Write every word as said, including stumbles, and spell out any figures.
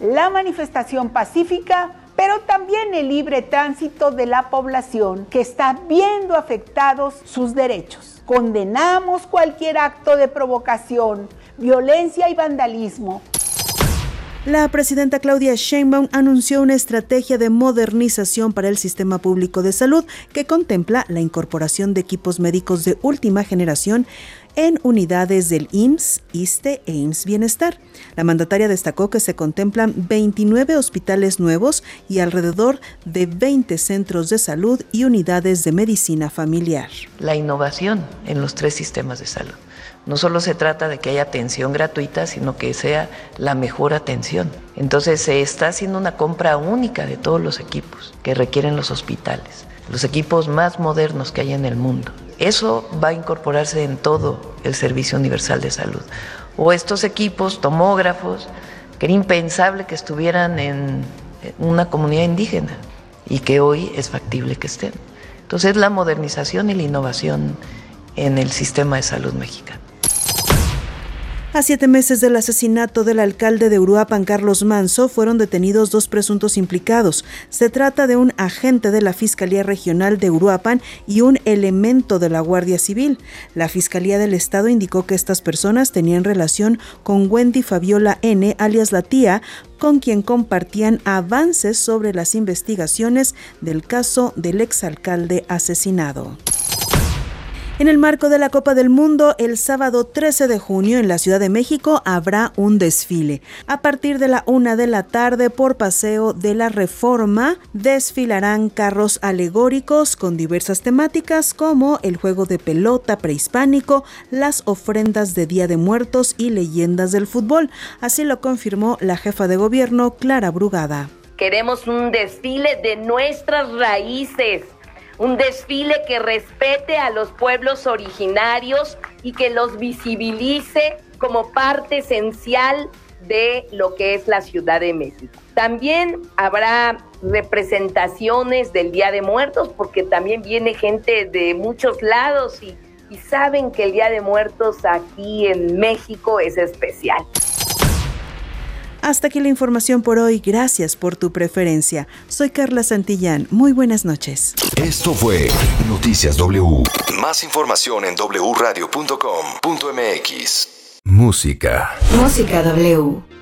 la manifestación pacífica, pero también el libre tránsito de la población que está viendo afectados sus derechos. Condenamos cualquier acto de provocación, violencia y vandalismo. La presidenta Claudia Sheinbaum anunció una estrategia de modernización para el sistema público de salud que contempla la incorporación de equipos médicos de última generación en unidades del I M S S, ISSSTE e I M S S Bienestar. La mandataria destacó que se contemplan veintinueve hospitales nuevos y alrededor de veinte centros de salud y unidades de medicina familiar. La innovación en los tres sistemas de salud. No solo se trata de que haya atención gratuita, sino que sea la mejor atención. Entonces se está haciendo una compra única de todos los equipos que requieren los hospitales, los equipos más modernos que hay en el mundo. Eso va a incorporarse en todo el Servicio Universal de Salud. O estos equipos, tomógrafos, que era impensable que estuvieran en una comunidad indígena y que hoy es factible que estén. Entonces la modernización y la innovación en el sistema de salud mexicano. A siete meses del asesinato del alcalde de Uruapan, Carlos Manzo, fueron detenidos dos presuntos implicados. Se trata de un agente de la Fiscalía Regional de Uruapan y un elemento de la Guardia Civil. La Fiscalía del Estado indicó que estas personas tenían relación con Wendy Fabiola N., alias La Tía, con quien compartían avances sobre las investigaciones del caso del exalcalde asesinado. En el marco de la Copa del Mundo, el sábado trece de junio en la Ciudad de México habrá un desfile. A partir de la una de la tarde, por Paseo de la Reforma, desfilarán carros alegóricos con diversas temáticas como el juego de pelota prehispánico, las ofrendas de Día de Muertos y leyendas del fútbol. Así lo confirmó la jefa de gobierno, Clara Brugada. Queremos un desfile de nuestras raíces. Un desfile que respete a los pueblos originarios y que los visibilice como parte esencial de lo que es la Ciudad de México. También habrá representaciones del Día de Muertos, porque también viene gente de muchos lados y, y saben que el Día de Muertos aquí en México es especial. Hasta aquí la información por hoy. Gracias por tu preferencia. Soy Carla Santillán. Muy buenas noches. Esto fue Noticias W. Más información en doble u radio punto com punto m x. Música. Música W.